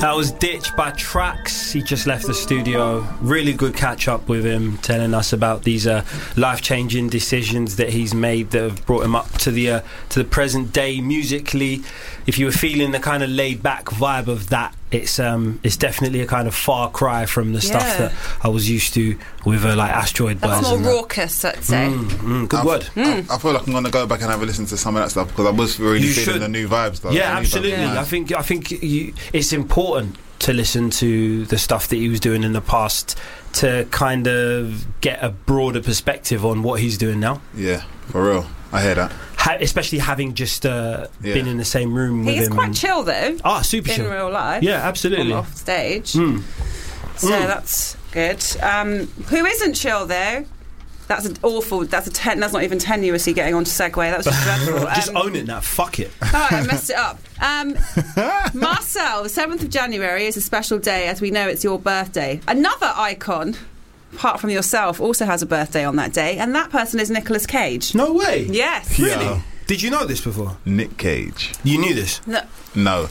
That was Ditch by Trax. He just left the studio. Really good catch up with him, telling us about these life-changing decisions that he's made that have brought him up to the present day musically. If you were feeling the kind of laid-back vibe of that, it's definitely a kind of far cry from the stuff that I was used to with like Asteroid Buzz. That's more raucous, I'd say. Good word. I feel like I'm going to go back and have a listen to some of that stuff because I was really feeling the new vibes. Though. Yeah, absolutely. I think it's important to listen to the stuff that he was doing in the past to kind of get a broader perspective on what he's doing now. Yeah, for real. I hear that. Especially having just been in the same room with him. He's quite chill, though. Super chill. In real life. Yeah, absolutely. Off stage. So that's good. Who isn't chill, though? That's not even tenuously getting onto segue. That was just dreadful. Just own it now. Fuck it. All right, I messed it up. Marcel, the 7th of January is a special day. As we know, it's your birthday. Another icon, apart from yourself, also has a birthday on that day, and that person is Nicolas Cage. No way. Yes. Really? Yeah. Did you know this before? Nick Cage. You knew this? No.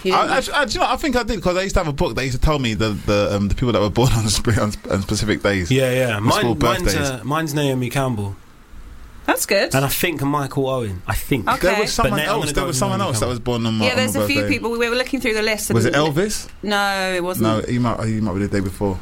I think I did because I used to have a book that used to tell me the people that were born on specific days. Yeah. Mine's Naomi Campbell. That's good. And I think Michael Owen. Okay. There was someone else. That was born on my Yeah, there's on my a few birthday. people. We were looking through the list. Was it Elvis? No, it wasn't. No, he might be the day before.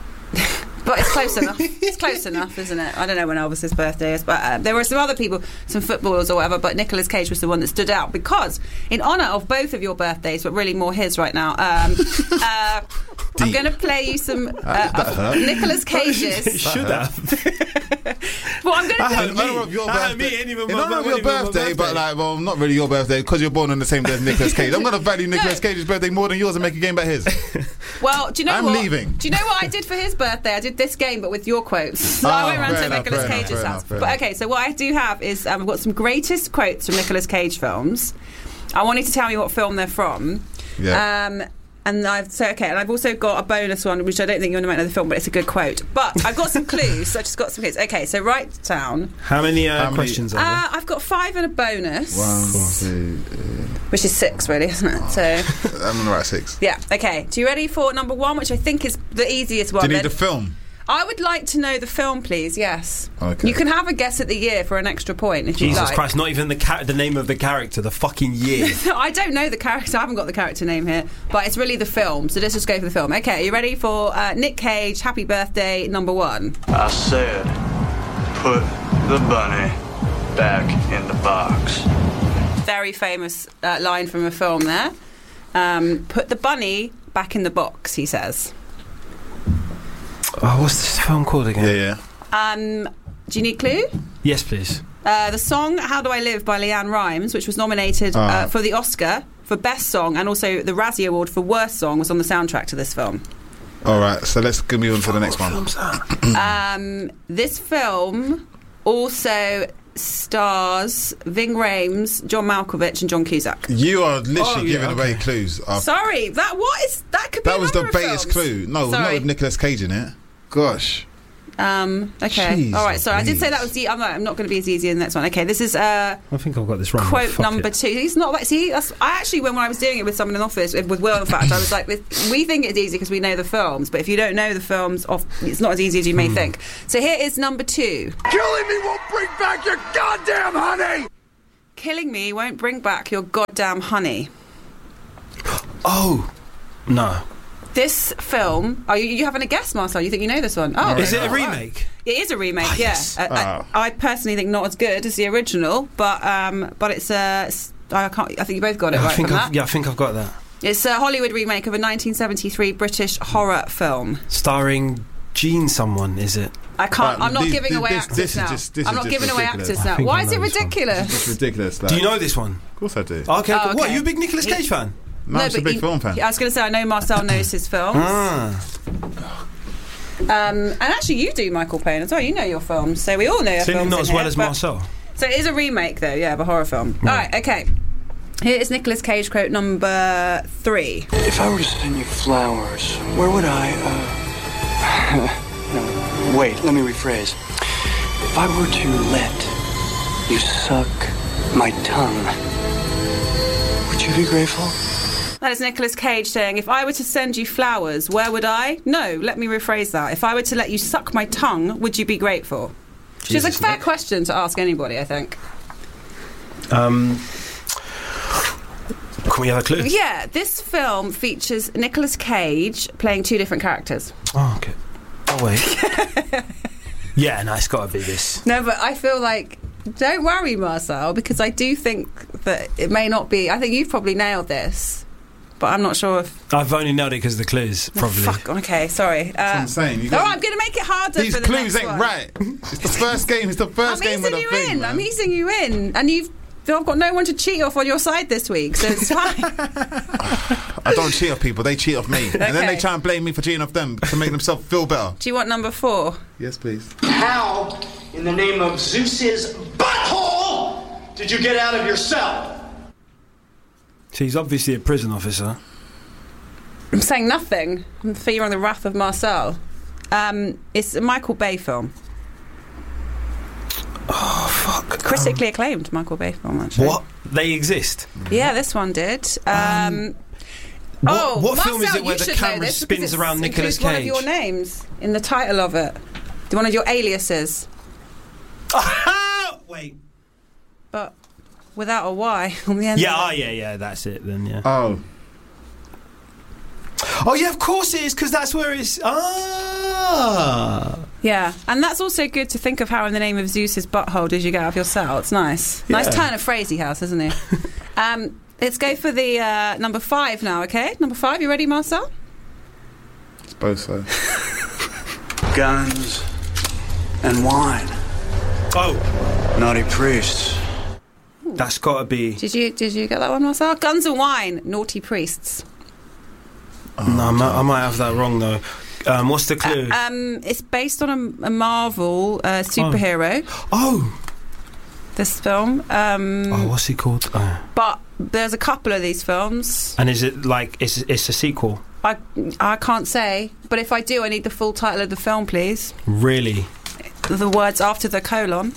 But it's close enough. It's close enough, isn't it? I don't know when Elvis's birthday is, but there were some other people, some footballers or whatever, but Nicolas Cage was the one that stood out because, in honour of both of your birthdays, but really more his right now, I'm going to play you some Nicolas Cage's. Should have. Well, I'm going to In honour of your birthday, but not really your birthday, because you're born on the same day as Nicolas Cage. I'm going to value Nicolas Cage's birthday more than yours and make a game about his. Well, do you know what? I'm leaving. Do you know what I did for his birthday? I did this game, but with your quotes. So I went around to Nicolas Cage's house. But okay, so what I do have is I've got some greatest quotes from Nicolas Cage films. I want you to tell me what film they're from. Yeah. And I've also got a bonus one, which I don't think you might know the film, but it's a good quote. But I've got some clues, so I just got some clues. Okay, so write down. How many questions are there? I've got 5 and a bonus. 1, 2, which is 6, really, isn't it? So I'm going to write 6. Yeah, okay. Do you ready for number 1, which I think is the easiest one? Do you need the film? I would like to know the film, please, yes. Okay. You can have a guess at the year for an extra point if you like. Jesus Christ, not even the name of the character, the fucking year. I don't know the character, I haven't got the character name here, but it's really the film, so let's just go for the film. Okay, are you ready for Nick Cage, Happy Birthday, number 1? I said, put the bunny back in the box. Very famous line from a film there. Put the bunny back in the box, he says. Oh, what's this film called again? Yeah. Do you need a clue? Yes, please. The song How Do I Live by Leanne Rimes, which was nominated for the Oscar for Best Song and also the Razzie Award for Worst Song, was on the soundtrack to this film. Alright, so let's move on to the next one. This film also stars Ving Rhames, John Malkovich and John Cusack. You are literally giving away clues. Sorry, that could be that was the baitest films. clue. No, not with Nicolas Cage in it. Gosh. Okay. Jeez, all right, sorry, I did say that was I'm not going to be as easy as the next one. Okay, this is I think I've got this wrong. Quote number 2. He's not like, see, I actually, when I was doing it with someone in the office, with Will, in fact, I was like, we think it's easy because we know the films, but if you don't know the films, it's not as easy as you may think. So here is number 2. Killing me won't bring back your goddamn honey! Killing me won't bring back your goddamn honey. Oh, no. This film... Oh, you having a guess, Marcel? You think you know this one? Oh, is it a remake? It is a remake, yes. I personally think not as good as the original, but it's I think you both got it right from that. Yeah, I think I've got that. It's a Hollywood remake of a 1973 British horror film. Starring Gene someone, is it? I can't. I'm not giving away actors now. I'm not giving away actors now. Why is it ridiculous? It's ridiculous. Do you know this one? Of course I do. Okay. What, are you a big Nicolas Cage fan? No, I'm just a big film fan. I was going to say, I know Marcel knows his films. And actually you do, Michael Payne, as well. You know your films, so we all know your films. Not as well as Marcel. So it is a remake, though, of a horror film. All right, okay. Here is Nicolas Cage quote number 3. If I were to send you flowers, where would I, no, wait, let me rephrase. If I were to let you suck my tongue, would you be grateful? That is Nicolas Cage saying, if I were to send you flowers, where would I? No, let me rephrase that. If I were to let you suck my tongue, would you be grateful? Which is a fair question to ask anybody, I think. Can we have a clue? Yeah, this film features Nicolas Cage playing 2 different characters. Oh, okay. Oh, wait. Yeah, no, it's got to be this. No, but I feel like... Don't worry, Marcel, because I do think that it may not be... I think you've probably nailed this, but I'm not sure if... I've only nailed it because of the clues, probably. Fuck, okay, sorry. That's what I'm saying. I'm going to make it harder These for the clues next ain't one. right. It's the first game. It's the first game of the thing, man. I'm easing you in. And I've got no one to cheat off on your side this week, so it's fine. I don't cheat off people. They cheat off me. And then they try and blame me for cheating off them to make themselves feel better. Do you want number 4? Yes, please. How, in the name of Zeus's butthole, did you get out of your cell? So he's obviously a prison officer. I'm saying nothing. I'm fearing the wrath of Marcel. It's a Michael Bay film. Oh, fuck. Critically acclaimed Michael Bay film, actually. What? They exist? Yeah, this one did. What Marcel, film is it where you the should know camera this spins because around it Nicolas includes one of Cage? your names in the title of it. One of your aliases. Wait. But without a Y on the end. Yeah, that's it then, yeah. Oh, yeah, of course it is, because that's where it's... Yeah, and that's also good to think of how in the name of Zeus's butthole did you get out of your cell. It's nice. Yeah. Nice turn of phrase he has, isn't he? Let's go for the number 5 now, okay? Number 5, you ready, Marcel? I suppose so. Guns and wine. Oh, Naughty priests. that's got to be... Did you get that one, Marcel? Guns and wine, naughty priests. No, I might have that wrong, though. What's the clue? It's based on a Marvel superhero. Oh, This film. what's he called? But there's a couple of these films. And is it like it's a sequel? I can't say, but if I do, I need the full title of the film, please. Really? The words after the colon.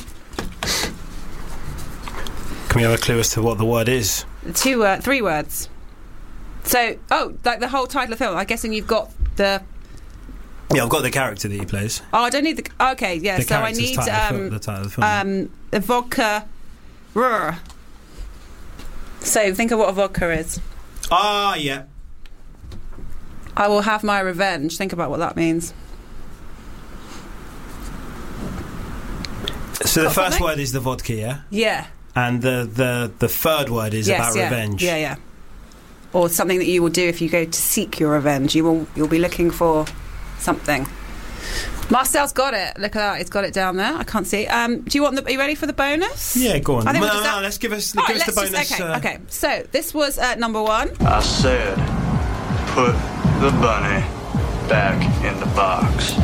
Can we have a clue as to what the word is? 3 words. So, like the whole title of the film. I'm guessing you've got the... Yeah, I've got the character that he plays. Oh, I don't need the... Okay, yeah, The so I character's need the title of the film. a vodka... Rrr. So, think of what a vodka is. Yeah. I will have my revenge. Think about what that means. So the Got first something? word is the vodka, yeah? Yeah. And the third word is about revenge. Yeah. Or something that you will do if you go to seek your revenge. You'll be looking for something. Marcel's got it. Look at that. He's got it down there. I can't see. Do you want are you ready for the bonus? Yeah, go on. I think No, we'll just let's give us the let's bonus. Okay. So this was number 1. I said, put the bunny back in the box.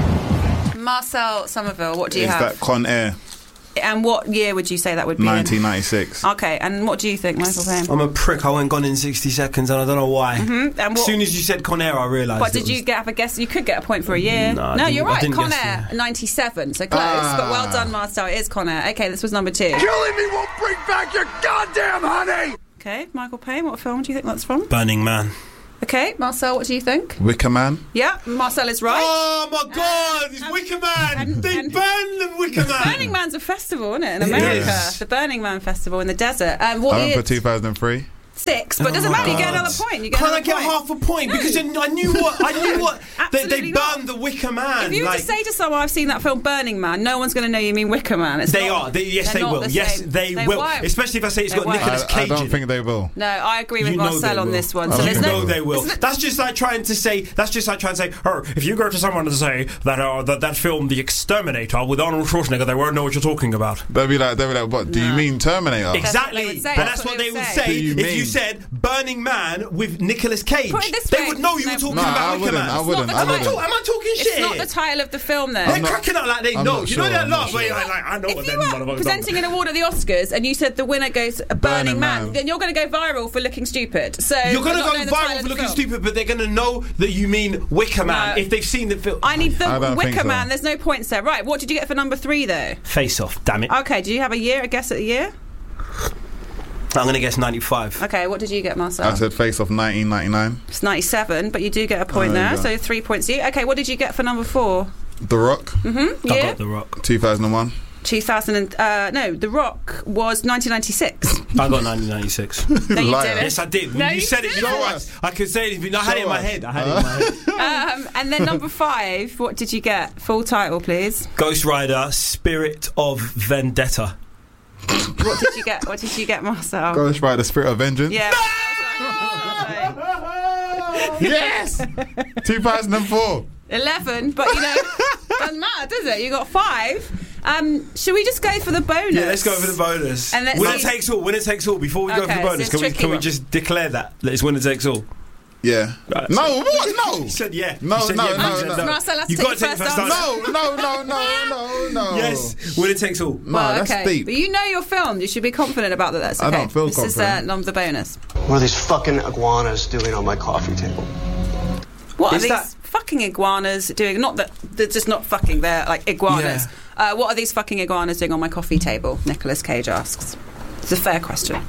Marcel Somerville. What do you Is have? that Con Air? And what year would you say that would be? 1996. Okay. And what do you think, Michael Payne? I'm a prick. I went gone in 60 seconds, and I don't know why. And As what, soon as you said Con Air, I realised. but did you have a guess? You could get a point for a year. No, you're right. didn't Con guess Air, the 97. So close, but well done, Marcel. It is Con Air. Okay, this was number 2. Killing me won't bring back your goddamn honey! Okay, Michael Payne, what film do you think that's from? Burning Man. Okay, Marcel, what do you think? Wicker Man? Yeah, Marcel is right. Oh my God! It's Wicker Man. They burned the Wicker Man. Burning Man's a festival, isn't it, in America? is. The Burning Man Festival in the desert. What I went year? for 2003. 6, but it doesn't matter. You get another point. You get Can't I another get point. half a point? Because I knew what they Absolutely not. burned the Wicker Man. If you were to say to someone, "I've seen that film Burning Man," no one's going to know you mean Wicker Man. It's They not- are. Yes, they're they not will. the Yes, same. they will. won't. Especially if I say it's They got won't. Nicolas I Cage. don't in think it. they will. No, I agree with You know Marcel they on will. this one. I So don't there's think no. They will. That's just like trying to say. If you go to someone and say that film, The Exterminator, with Arnold Schwarzenegger, they won't know what you're talking about. They'll be like, what? Do you mean Terminator? Exactly. what they would say. But That's that's what what they they would would say say. Do you if you mean? said Burning Man with Nicolas Cage. Put it this They way. would know you were talking No, about I Wicker wouldn't. Man. I wouldn't. not I the wouldn't. title. Am I talking It's shit? not the title of the film, though. They're cracking up like they I'm know. not You know sure, that I'm lot not where you're sure. like, I know what If them you were motherfuckers presenting an award at the Oscars and you said the winner goes a Burning Man, then you're going to go viral for looking stupid. So You're going to not go knowing the title viral of for the looking film. stupid, but they're going to know that you mean Wicker Man No. if they've seen the film. I need I the don't think Wicker so. Man. There's no points there. Right, what did you get for number 3, though? Face Off, damn it. Okay, do you have a guess at a year? I'm going to guess 95. Okay, what did you get, Marcel? I said Face Off 1999. It's 97, but you do get a point there, so 3 points to you. Okay, what did you get for number 4? The Rock. Mm-hmm. I Yeah. got The Rock. 2001. 2000 no, The Rock was 1996. I got 1996. No, you Liar. didn't. Yes, I did. No, you you said it didn't. before. I could say it. I had it in my head. And then number 5, what did you get? Full title, please. Ghost Rider, Spirit of Vendetta. What did you get? What did you get, Marcel? Ghost Rider, Spirit of Vengeance. Yeah. Yes! 2004. 11, but doesn't matter, does it? You got 5. Should we just go for the bonus? Yeah, let's go for the bonus. And let's winner see- takes all. Winner takes all. Before we go for Okay, the so bonus, it's tricky can we one. just declare that it's winner takes all? Yeah. Right, No, what? No. You said yeah. No, You said no, yeah, no, you said no. Marcel, let's You take got to your take the first first answer. answer. No. Yes, winner takes all. No, that's deep. But you know you're filmed. You should be confident about that. That's okay. I don't feel this confident. This is the bonus. What are these fucking iguanas doing on my coffee table? What Is are these that- fucking iguanas doing? Not that they're just not fucking. They're like iguanas. What are these fucking iguanas doing on my coffee table? Nicolas Cage asks. It's a fair question.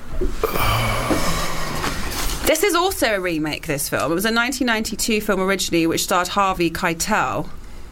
This is also a remake, this film. It was a 1992 film originally which starred Harvey Keitel.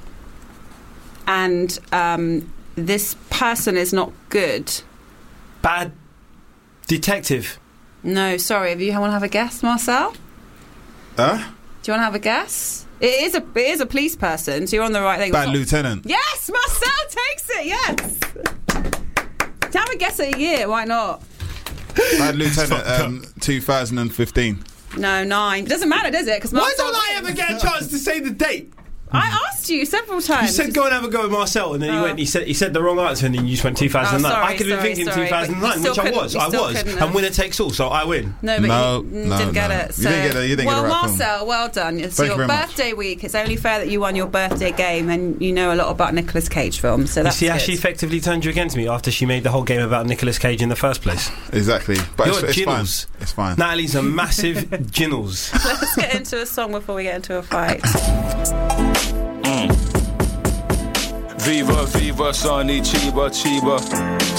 And this person is not good. Bad detective. No, sorry. You want to have a guess, Marcel? Huh? Do you want to have a guess? It is a police person, so you're on the right thing. Bad It's not- Lieutenant. Yes, Marcel takes it, yes! Have a guess at a year, why not? Bad Lieutenant, 2015. No, 9. It doesn't matter, does it? 'Cause Why Marcel don't I ever get a chance to say the date? I asked you several times. You said go and have a go with Marcel, and then he went. He said the wrong answer, and then you just went 2009. Oh, sorry, I could have been thinking sorry, but 2009, you which still I was. couldn't- you still couldn't have. And winner takes all, so I win. No, but No, you no, didn't get no. it. You So. didn't get it, you didn't get well, the right film. Marcel, well done. It's Thank you your very much. birthday week. It's only fair that you won your birthday game and you know a lot about Nicolas Cage films. So You that's see how good. she effectively turned you against me after she made the whole game about Nicolas Cage in the first place. Exactly. But You're it's fine. ginnels. It's fine. Natalie's a massive ginnels. Let's get into a song before we get into a fight. Viva, viva, Sonny, Chiba, Chiba.